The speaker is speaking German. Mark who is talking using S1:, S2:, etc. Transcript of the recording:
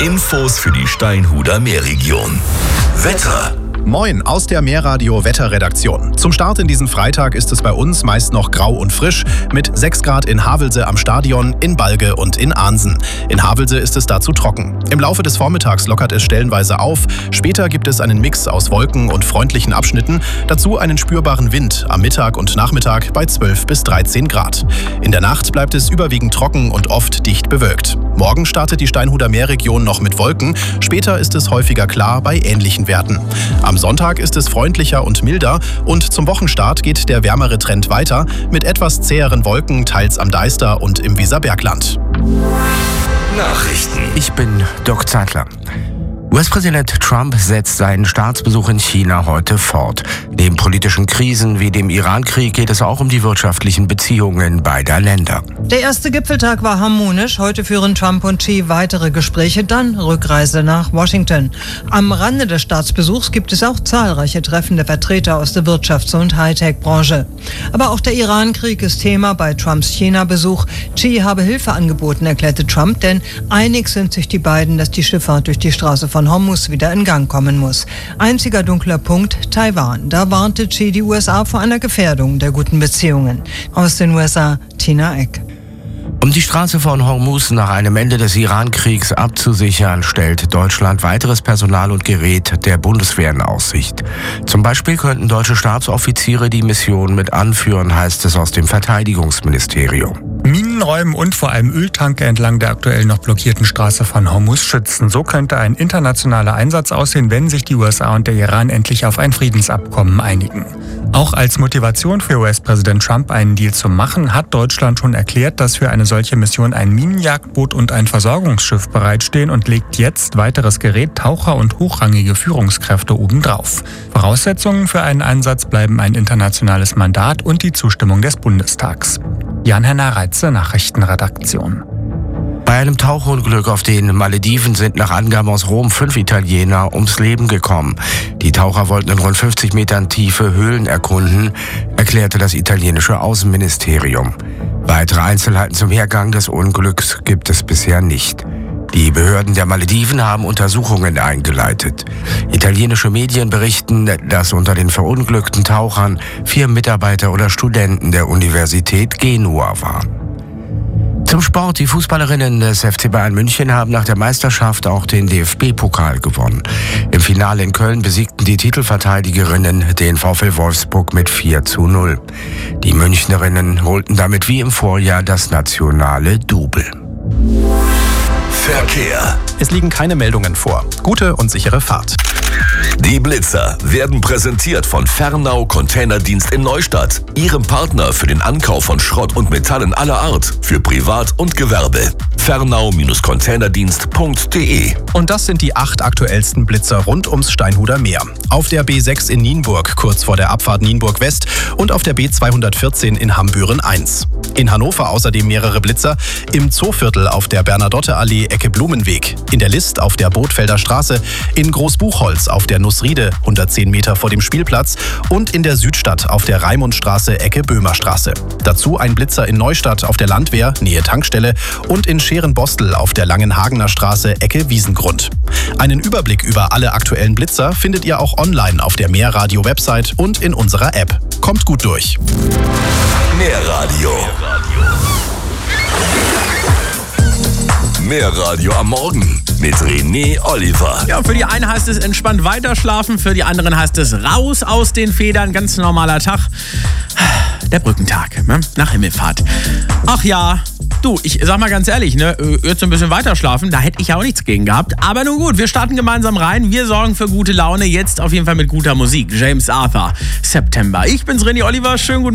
S1: Infos für die Steinhuder Meerregion. Wetter.
S2: Moin aus der Meerradio Wetterredaktion. Zum Start in diesen Freitag ist es bei uns meist noch grau und frisch mit 6 Grad in Havelse am Stadion, in Balge und in Ahnsen. In Havelse ist es dazu trocken. Im Laufe des Vormittags lockert es stellenweise auf. Später gibt es einen Mix aus Wolken und freundlichen Abschnitten. Dazu einen spürbaren Wind am Mittag und Nachmittag bei 12 bis 13 Grad. In der Nacht bleibt es überwiegend trocken und oft dicht bewölkt. Morgen startet die Steinhuder Meerregion noch mit Wolken. Später ist es häufiger klar bei ähnlichen Werten. Am Sonntag ist es freundlicher und milder und zum Wochenstart geht der wärmere Trend weiter mit etwas zäheren Wolken, teils am Deister und im Weserbergland.
S1: Nachrichten.
S3: Ich bin Dirk Zeitler. US-Präsident Trump setzt seinen Staatsbesuch in China heute fort. Neben politischen Krisen wie dem Iran-Krieg geht es auch um die wirtschaftlichen Beziehungen beider Länder.
S4: Der erste Gipfeltag war harmonisch. Heute führen Trump und Xi weitere Gespräche, dann Rückreise nach Washington. Am Rande des Staatsbesuchs gibt es auch zahlreiche Treffen der Vertreter aus der Wirtschafts- und Hightech-Branche. Aber auch der Iran-Krieg ist Thema bei Trumps China-Besuch. Xi habe Hilfe angeboten, erklärte Trump, denn einig sind sich die beiden, dass die Schifffahrt durch die Straße von Hormuz wieder in Gang kommen muss. Einziger dunkler Punkt, Taiwan. Da warnte Xi die USA vor einer Gefährdung der guten Beziehungen. Aus den USA, Tina Eck.
S3: Um die Straße von Hormuz nach einem Ende des Iran-Kriegs abzusichern, stellt Deutschland weiteres Personal und Gerät der Bundeswehr in Aussicht. Zum Beispiel könnten deutsche Stabsoffiziere die Mission mit anführen, heißt es aus dem Verteidigungsministerium.
S5: Minenräumen und vor allem Öltanker entlang der aktuell noch blockierten Straße von Hormuz schützen. So könnte ein internationaler Einsatz aussehen, wenn sich die USA und der Iran endlich auf ein Friedensabkommen einigen. Auch als Motivation für US-Präsident Trump, einen Deal zu machen, hat Deutschland schon erklärt, dass für eine solche Mission ein Minenjagdboot und ein Versorgungsschiff bereitstehen und legt jetzt weiteres Gerät, Taucher und hochrangige Führungskräfte obendrauf. Voraussetzungen für einen Einsatz bleiben ein internationales Mandat und die Zustimmung des Bundestags. Jan-Henner Reitze, Nachrichtenredaktion.
S3: Bei einem Tauchunglück auf den Malediven sind nach Angaben aus Rom 5 Italiener ums Leben gekommen. Die Taucher wollten in rund 50 Metern Tiefe Höhlen erkunden, erklärte das italienische Außenministerium. Weitere Einzelheiten zum Hergang des Unglücks gibt es bisher nicht. Die Behörden der Malediven haben Untersuchungen eingeleitet. Italienische Medien berichten, dass unter den verunglückten Tauchern 4 Mitarbeiter oder Studenten der Universität Genua waren. Zum Sport. Die Fußballerinnen des FC Bayern München haben nach der Meisterschaft auch den DFB-Pokal gewonnen. Im Finale in Köln besiegten die Titelverteidigerinnen den VfL Wolfsburg mit 4:0. Die Münchnerinnen holten damit wie im Vorjahr das nationale Double.
S1: Verkehr.
S2: Es liegen keine Meldungen vor. Gute und sichere Fahrt.
S1: Die Blitzer werden präsentiert von Fernau Containerdienst in Neustadt, Ihrem Partner für den Ankauf von Schrott und Metallen aller Art, für Privat und Gewerbe. Fernau-Containerdienst.de.
S2: Und das sind die 8 aktuellsten Blitzer rund ums Steinhuder Meer. Auf der B6 in Nienburg, kurz vor der Abfahrt Nienburg West, und auf der B214 in Hambüren 1. In Hannover außerdem mehrere Blitzer, im Zooviertel auf der Bernadotte-Allee Ecke Blumenweg, in der List auf der Bootfelder Straße, in Großbuchholz auf der Nussriede 110 Meter vor dem Spielplatz und in der Südstadt auf der Raimundstraße Ecke Böhmerstraße. Dazu ein Blitzer in Neustadt auf der Landwehr Nähe Tankstelle und in Scherenbostel auf der Langenhagener Straße Ecke Wiesengrund. Einen Überblick über alle aktuellen Blitzer findet ihr auch online auf der Meerradio-Website und in unserer App. Kommt gut durch.
S1: Meerradio. Meerradio am Morgen mit René Oliver.
S6: Ja, für die einen heißt es entspannt weiterschlafen, für die anderen heißt es raus aus den Federn. Ganz normaler Tag. Der Brückentag, ne? Nach Himmelfahrt. Ach ja, du, ich sag mal ganz ehrlich, ne, jetzt ein bisschen weiterschlafen, da hätte ich ja auch nichts gegen gehabt. Aber nun gut, wir starten gemeinsam rein. Wir sorgen für gute Laune, jetzt auf jeden Fall mit guter Musik. James Arthur, September. Ich bin's, René Oliver, schönen guten